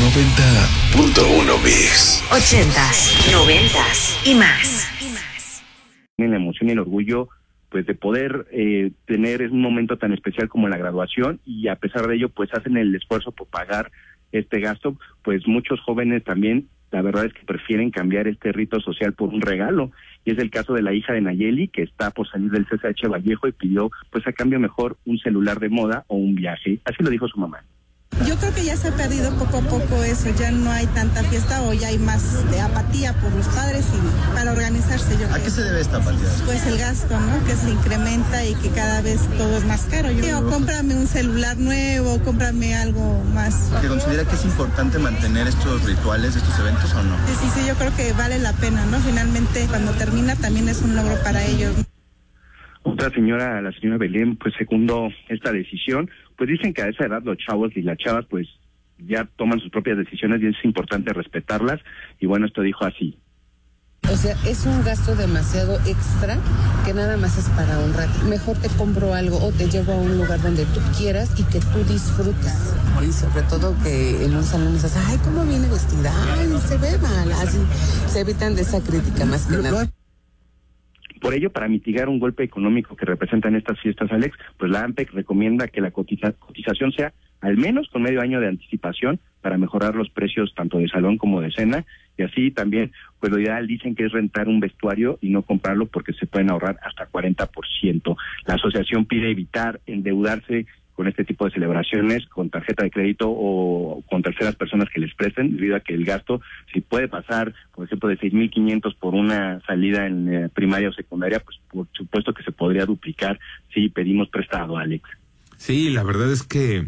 90.1 Mix. 80s, 90s y más. En la emoción y el orgullo, pues de poder tener un momento tan especial como la graduación, y a pesar de ello, pues hacen el esfuerzo por pagar este gasto. Pues muchos jóvenes también, la verdad es que prefieren cambiar este rito social por un regalo, y es el caso de la hija de Nayeli, que está por salir del CCH Vallejo y pidió, pues a cambio mejor, un celular de moda o un viaje. Así lo dijo su mamá. Yo creo que ya se ha perdido poco a poco eso, ya no hay tanta fiesta o ya hay más de apatía por los padres y para organizarse. ¿A qué se debe esta apatía? Pues el gasto, ¿no? Que se incrementa y que cada vez todo es más caro. Yo digo, cómprame un celular nuevo, cómprame algo más. ¿Que considera que es importante mantener estos rituales, estos eventos o no? Sí, yo creo que vale la pena, ¿no? Finalmente, cuando termina también es un logro para ellos. Otra señora, la señora Belén, pues secundó esta decisión. Pues dicen que a esa edad los chavos y las chavas pues ya toman sus propias decisiones y es importante respetarlas. Y bueno, esto dijo así. O sea, es un gasto demasiado extra que nada más es para un rato. Mejor te compro algo o te llevo a un lugar donde tú quieras y que tú disfrutes. Y sobre todo que en un salón dices, ay, ¿cómo viene vestida? Ay, se ve mal. Así se evitan de esa crítica más que nada. Por ello, para mitigar un golpe económico que representan estas fiestas, Alex, pues la AMPEC recomienda que la cotización sea al menos con medio año de anticipación para mejorar los precios tanto de salón como de cena, y así también, pues lo ideal dicen que es rentar un vestuario y no comprarlo porque se pueden ahorrar hasta 40%. La asociación pide evitar endeudarse con este tipo de celebraciones con tarjeta de crédito o con terceras personas que les presten, debido a que el gasto, si puede pasar, por ejemplo, de 6,500 por una salida en primaria o secundaria, pues por supuesto que se podría duplicar si pedimos prestado, Alex. Sí, la verdad es que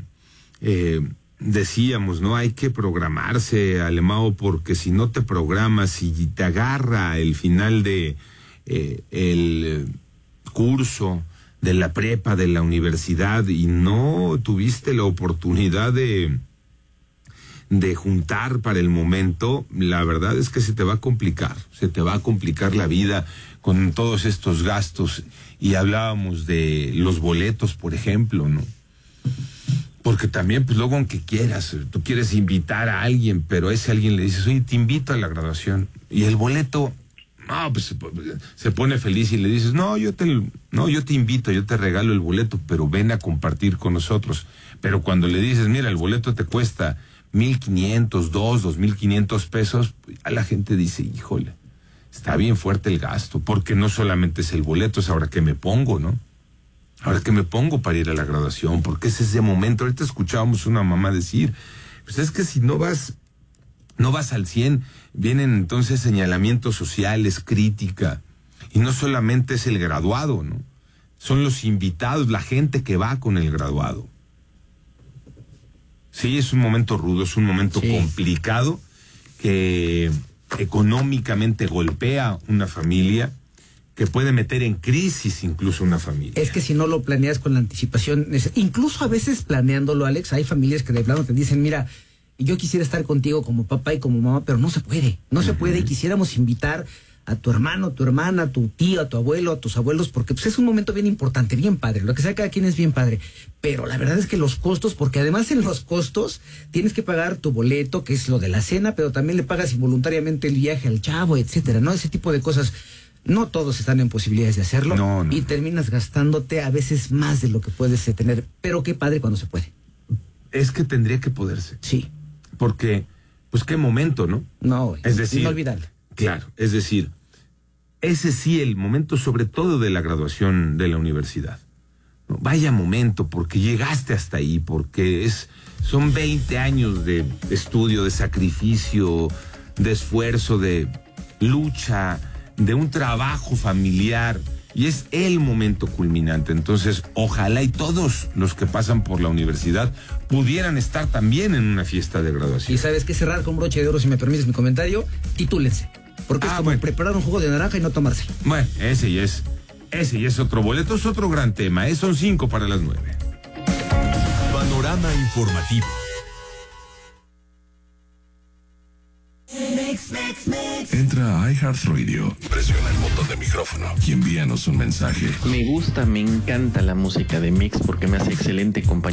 decíamos, ¿no? Hay que programarse, Alemão, porque si no te programas y te agarra el final de el curso de la prepa, de la universidad, y no tuviste la oportunidad de juntar para el momento, la verdad es que se te va a complicar la vida con todos estos gastos. Y hablábamos de los boletos, por ejemplo, ¿no? Porque también, pues luego aunque quieras, tú quieres invitar a alguien, pero a ese alguien le dices, oye, te invito a la graduación, y el boleto, no, pues se pone feliz y le dices, yo te invito, yo te regalo el boleto, pero ven a compartir con nosotros. Pero cuando le dices, mira, el boleto te cuesta 1,500, 2,500 pesos, a la gente dice, híjole, está bien fuerte el gasto, porque no solamente es el boleto, es ahora que me pongo, ¿no? Ahora que me pongo para ir a la graduación, porque es ese momento. Ahorita escuchábamos una mamá decir, pues es que si no vas al 100, vienen entonces señalamientos sociales, crítica, y no solamente es el graduado, ¿no? Son los invitados, la gente que va con el graduado. Sí, es un momento rudo, es un momento complicado que económicamente golpea una familia, que puede meter en crisis incluso una familia. Es que si no lo planeas con la anticipación, incluso a veces planeándolo, Alex, hay familias que de plano te dicen, mira, yo quisiera estar contigo como papá y como mamá, pero no se puede, y quisiéramos invitar a tu hermano, a tu hermana, a tu tío, a tu abuelo, a tus abuelos, porque pues es un momento bien importante, bien padre, lo que sea cada quien es bien padre, pero la verdad es que los costos, porque además en los costos tienes que pagar tu boleto, que es lo de la cena, pero también le pagas involuntariamente el viaje al chavo, etcétera, ¿no? Ese tipo de cosas. No todos están en posibilidades de hacerlo, y terminas gastándote a veces más de lo que puedes tener, pero qué padre cuando se puede. Es que tendría que poderse. Sí. Porque, pues qué momento, ¿no? No, es decir, inolvidable. Claro, es decir, ese sí, el momento sobre todo de la graduación de la universidad. ¿No? Vaya momento, porque llegaste hasta ahí, porque son 20 años de estudio, de sacrificio, de esfuerzo, de lucha, de un trabajo familiar, y es el momento culminante. Entonces, ojalá y todos los que pasan por la universidad pudieran estar también en una fiesta de graduación. Y sabes qué, cerrar con broche de oro, si me permites mi comentario, titúlense, porque es como preparar un jugo de naranja y no tomárselo. Bueno, ese ya es otro boleto, es otro gran tema, son 5 para las 9. Panorama informativo. Entra a iHeartRadio, presiona el botón de micrófono y envíanos un mensaje. Me encanta la música de Mix porque me hace excelente compañía.